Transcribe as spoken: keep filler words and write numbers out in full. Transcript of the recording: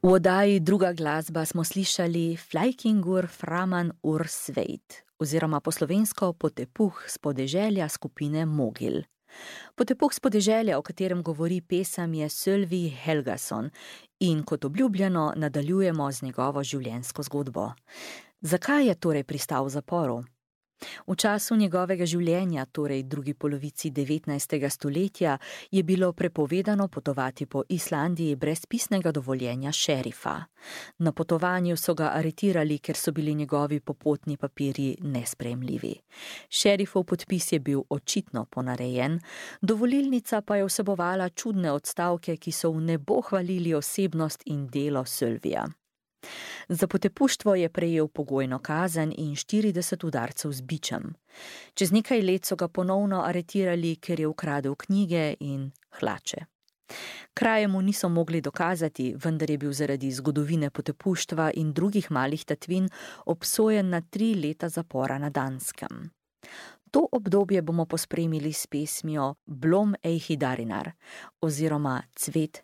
V oddaji Druga glasba smo slišali Flykingur Framan ur Sveit, oziroma po slovensko Potepuh s podeželja skupine Mogil. Potepuh s podeželja, o katerem govori pesem, je Sölvi Helgason in kot obljubljeno nadaljujemo z njegovo življenjsko zgodbo. Zakaj je torej pristal v zaporu? V času njegovega življenja, torej drugi polovici devetnajstega stoletja, je bilo prepovedano potovati po Islandiji brez pisnega dovoljenja šerifa. Na potovanju so ga aretirali, ker so bili njegovi popotni papirji nesprejemljivi. Šerifov podpis je bil očitno ponarejen, dovolilnica pa je vsebovala čudne odstavke, ki so v nebo hvalili osebnost in delo Sölvija. Za potepuštvo je prejel pogojno kazen in štirideset udarcev z bičem. Čez nekaj let so ga ponovno aretirali, ker je ukradel knjige in hlače. Kraje mu niso mogli dokazati, vendar je bil zaradi zgodovine potepuštva in drugih malih tatvin obsojen na tri leta zapora na Danskem. To obdobje bomo pospremili s pesmijo Blom Eihidarinar oziroma Cvet